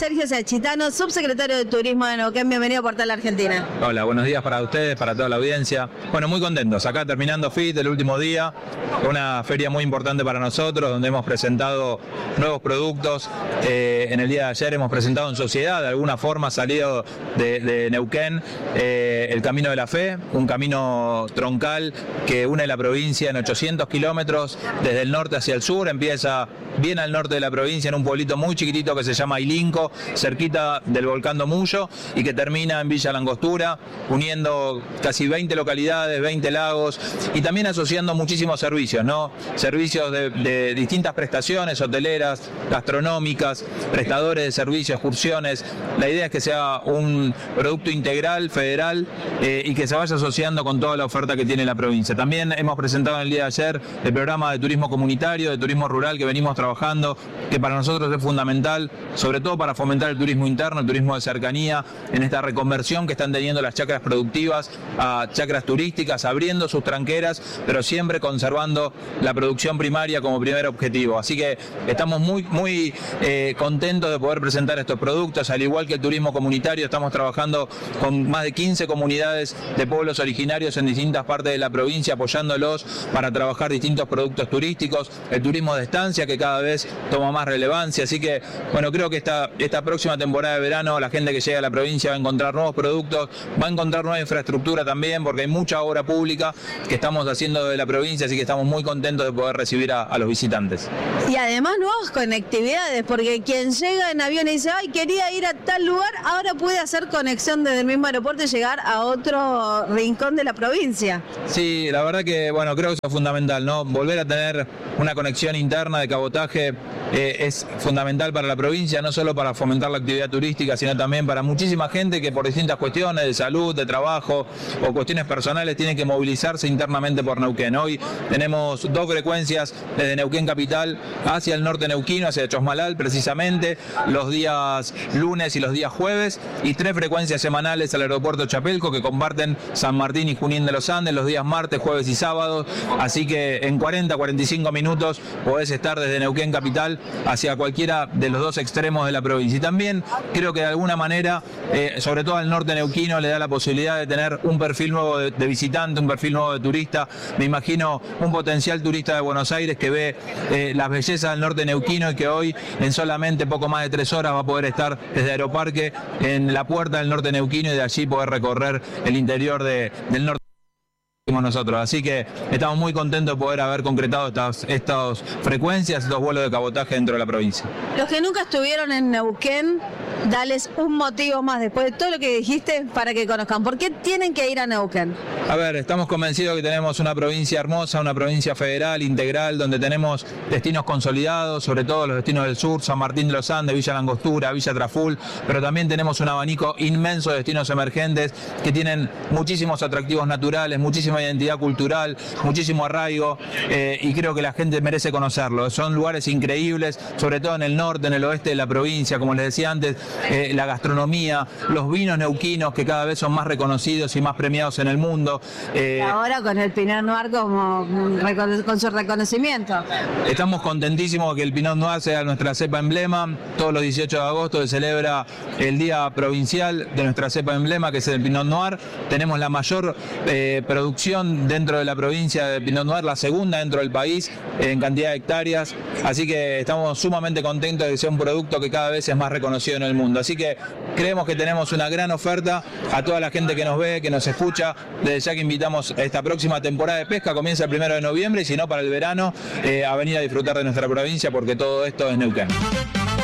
Sergio Sachitano, subsecretario de Turismo de Neuquén. Bienvenido a Portal Argentina. Hola, buenos días para ustedes, para toda la audiencia. Bueno, muy contentos. Acá terminando FIT, el último día. Una feria muy importante para nosotros, donde hemos presentado nuevos productos. En el día de ayer hemos presentado en sociedad, de alguna forma, salido de Neuquén, el Camino de la Fe, un camino troncal que une la provincia en 800 kilómetros, desde el norte hacia el sur. Empieza bien al norte de la provincia, en un pueblito muy chiquitito que se llama Ilinco, cerquita del volcán Domullo, y que termina en Villa Langostura, uniendo casi 20 localidades, 20 lagos, y también asociando muchísimos servicios, ¿no? Servicios de distintas prestaciones, hoteleras, gastronómicas, prestadores de servicios, excursiones. La idea es que sea un producto integral, federal, y que se vaya asociando con toda la oferta que tiene la provincia. También hemos presentado en el día de ayer el programa de turismo comunitario, de turismo rural que venimos trabajando, que para nosotros es fundamental, sobre todo para fomentar el turismo interno, el turismo de cercanía, en esta reconversión que están teniendo las chacras productivas a chacras turísticas, abriendo sus tranqueras, pero siempre conservando la producción primaria como primer objetivo. Así que estamos muy contentos de poder presentar estos productos. Al igual que el turismo comunitario, estamos trabajando con más de 15 comunidades de pueblos originarios en distintas partes de la provincia, apoyándolos para trabajar distintos productos turísticos, el turismo de estancia, que cada vez toma más relevancia. Así que, bueno, creo que esta próxima temporada de verano la gente que llega a la provincia va a encontrar nuevos productos, va a encontrar nueva infraestructura también, porque hay mucha obra pública que estamos haciendo de la provincia, así que estamos muy contentos de poder recibir a los visitantes. Y además nuevas conectividades, porque quien llega en avión y dice, ay, quería ir a tal lugar, ahora puede hacer conexión desde el mismo aeropuerto y llegar a otro rincón de la provincia. Sí, la verdad que, bueno, creo que eso es fundamental, ¿no? Volver a tener una conexión interna de cabotaje es fundamental para la provincia, no solo para fomentar la actividad turística, sino también para muchísima gente que por distintas cuestiones de salud, de trabajo o cuestiones personales tiene que movilizarse internamente por Neuquén. Hoy tenemos 2 frecuencias desde Neuquén Capital hacia el norte neuquino, hacia Chosmalal precisamente, los días lunes y los días jueves, y 3 frecuencias semanales al aeropuerto Chapelco que comparten San Martín y Junín de los Andes los días martes, jueves y sábados. Así que en 40-45 minutos podés estar desde Neuquén Capital hacia cualquiera de los 2 extremos de la provincia. Y también creo que de alguna manera, sobre todo al norte neuquino, le da la posibilidad de tener un perfil nuevo de visitante, un perfil nuevo de turista. Me imagino un potencial turista de Buenos Aires que ve las bellezas del norte neuquino y que hoy en solamente poco más de 3 horas va a poder estar desde Aeroparque en la puerta del norte neuquino y de allí poder recorrer el interior del norte nosotros. Así que estamos muy contentos de poder haber concretado estas frecuencias, estos vuelos de cabotaje dentro de la provincia. Los que nunca estuvieron en Neuquén, dales un motivo más después de todo lo que dijiste para que conozcan. ¿Por qué tienen que ir a Neuquén? A ver, estamos convencidos que tenemos una provincia hermosa, una provincia federal, integral, donde tenemos destinos consolidados, sobre todo los destinos del sur, San Martín de los Andes, Villa Langostura, Villa Traful, pero también tenemos un abanico inmenso de destinos emergentes que tienen muchísimos atractivos naturales, muchísima identidad cultural, muchísimo arraigo, y creo que la gente merece conocerlo. Son lugares increíbles, sobre todo en el norte, en el oeste de la provincia, como les decía antes, la gastronomía, los vinos neuquinos que cada vez son más reconocidos y más premiados en el mundo. Ahora con el Pinot Noir con su reconocimiento. Estamos contentísimos que el Pinot Noir sea nuestra cepa emblema. Todos los 18 de agosto se celebra el día provincial de nuestra cepa emblema, que es el Pinot Noir. Tenemos la mayor producción dentro de la provincia de Pinot Noir, la segunda dentro del país en cantidad de hectáreas, así que estamos sumamente contentos de que sea un producto que cada vez es más reconocido en el mundo. Así que creemos que tenemos una gran oferta a toda la gente que nos ve, que nos escucha, desde ya que invitamos a esta próxima temporada de pesca, comienza el 1 de noviembre, y si no para el verano, a venir a disfrutar de nuestra provincia, porque todo esto es Neuquén.